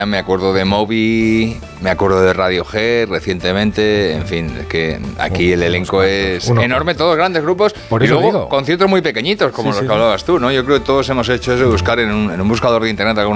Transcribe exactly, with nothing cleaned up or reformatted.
Me acuerdo de Moby, me acuerdo de Radiohead recientemente, en fin, es que aquí el elenco es Uno. enorme, todos grandes grupos, Por y eso luego digo. conciertos muy pequeñitos, como Sí, los sí, que hablabas tú, ¿no? Yo creo que todos hemos hecho eso de buscar en un, en un buscador de internet alguna